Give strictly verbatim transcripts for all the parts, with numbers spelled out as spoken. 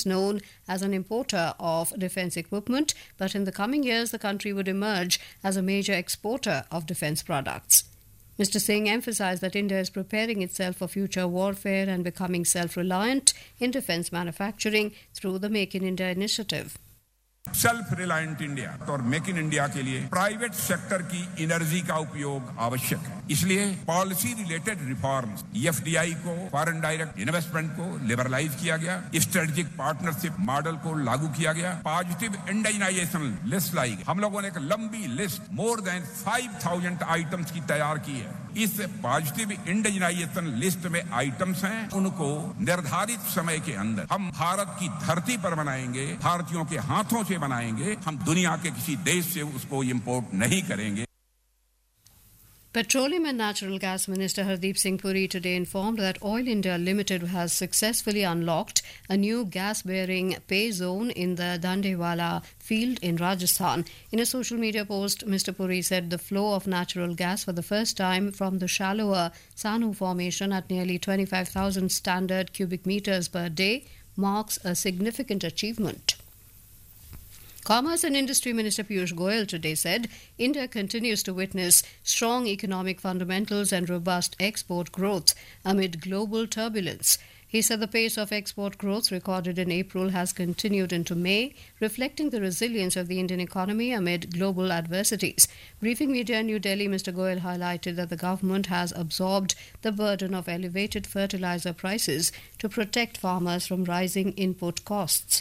once known as an importer of defence equipment, but in the coming years the country would emerge as a major exporter of defence products. Mister Singh emphasised that India is preparing itself for future warfare and becoming self-reliant in defence manufacturing through the Make in India initiative. Self reliant India और make in India के लिए private sector की energy का उपयोग आवश्यक है। इसलिए policy related reforms, FDI को, फॉरेन डायरेक्ट इन्वेस्टमेंट को लिबरलाइज किया गया, स्ट्रेटेजिक पार्टनरशिप मॉडल को लागू किया गया, पॉजिटिव इंडिजिनाइजेशन लिस्ट लाई। हम लोगों ने एक लंबी list more than five thousand items की तैयार की है। इस पॉजिटिव इंडिजिनाइजेशन लिस्ट में आइटम्स हैं, उनको निर्धारित समय के अंदर हम भारत की धरती पर बनाएंगे, भारतीयों के हाथों से बनाएंगे। हम दुनिया के किसी देश से उसको इंपोर्ट नहीं करेंगे। Petroleum and Natural Gas Minister Hardeep Singh Puri today informed that Oil India Limited has successfully unlocked a new gas-bearing pay zone in the Dandewala field in Rajasthan. In a social media post, Mister Puri said the flow of natural gas for the first time from the shallower Sanu formation at nearly twenty-five thousand standard cubic meters per day marks a significant achievement. Commerce and Industry Minister Piyush Goyal today said India continues to witness strong economic fundamentals and robust export growth amid global turbulence. He said the pace of export growth recorded in April has continued into May, reflecting the resilience of the Indian economy amid global adversities. Briefing media in New Delhi, Mister Goyal highlighted that the government has absorbed the burden of elevated fertilizer prices to protect farmers from rising input costs.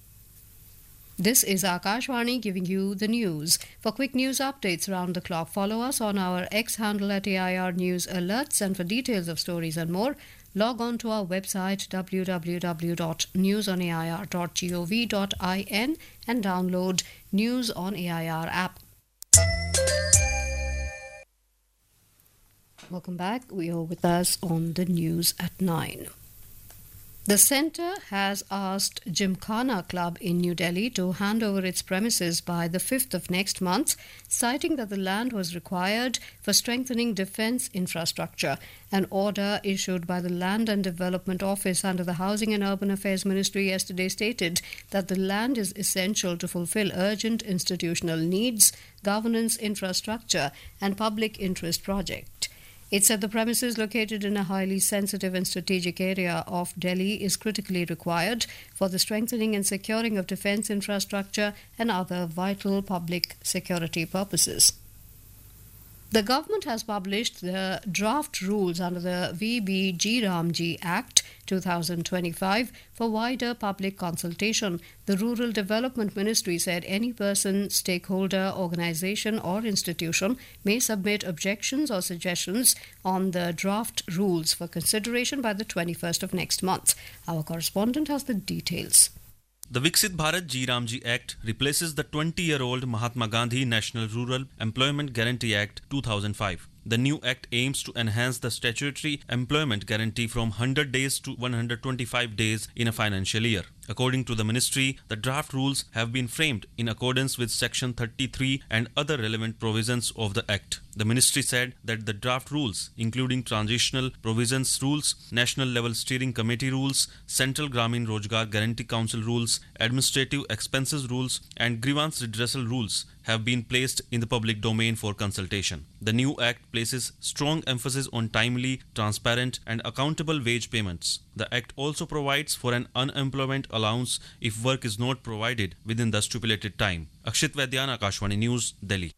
This is Akashvani giving you the news. For quick news updates around the clock, follow us on our X handle at A I R News Alerts, and for details of stories and more, log on to our website w w w dot news on a i r dot gov dot in and download News on A I R app. Welcome back. We are with us on the news at nine. The centre has asked Gymkhana Club in New Delhi to hand over its premises by the fifth of next month, citing that the land was required for strengthening defence infrastructure. An order issued by the Land and Development Office under the Housing and Urban Affairs Ministry yesterday stated that the land is essential to fulfil urgent institutional needs, governance, infrastructure and public interest projects. It said the premises located in a highly sensitive and strategic area of Delhi is critically required for the strengthening and securing of defence infrastructure and other vital public security purposes. The government has published the draft rules under the V B G Ramji Act twenty twenty-five for wider public consultation. The Rural Development Ministry said any person, stakeholder, organisation or institution may submit objections or suggestions on the draft rules for consideration by the twenty-first of next month. Our correspondent has the details. The Viksit Bharat G Ramji Act replaces the twenty-year-old Mahatma Gandhi National Rural Employment Guarantee Act two thousand five. The new act aims to enhance the statutory employment guarantee from one hundred days to one hundred twenty-five days in a financial year. According to the ministry, the draft rules have been framed in accordance with Section thirty-three and other relevant provisions of the Act. The ministry said that the draft rules, including transitional provisions rules, national level steering committee rules, Central Gramin Rozgar Guarantee Council rules, administrative expenses rules, and grievance redressal rules, have been placed in the public domain for consultation. The new Act places strong emphasis on timely, transparent, and accountable wage payments. The Act also provides for an unemployment allowance if work is not provided within the stipulated time. Akshit Vaidyan, Akashvani News, Delhi.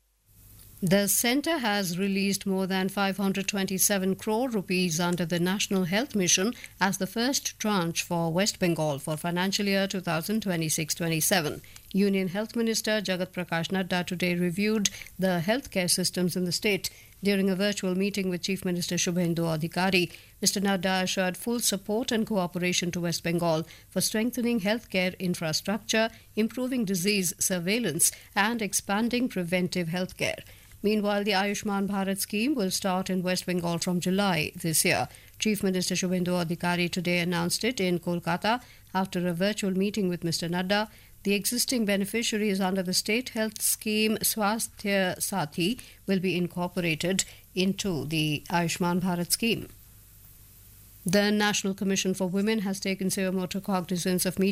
The centre has released more than five hundred twenty-seven crore rupees under the National Health Mission as the first tranche for West Bengal for financial year twenty twenty-six twenty-seven. Union Health Minister Jagat Prakash Nadda today reviewed the healthcare systems in the state. During a virtual meeting with Chief Minister Shubhendu Adhikari, Mister Nadda assured full support and cooperation to West Bengal for strengthening healthcare infrastructure, improving disease surveillance and expanding preventive healthcare. Meanwhile, the Ayushman Bharat scheme will start in West Bengal from July this year. Chief Minister Shubhendu Adhikari today announced it in Kolkata after a virtual meeting with Mister Nadda. The existing beneficiaries under the state health scheme Swasthya Sathi will be incorporated into the Ayushman Bharat scheme. The National Commission for Women has taken suo motu cognizance of media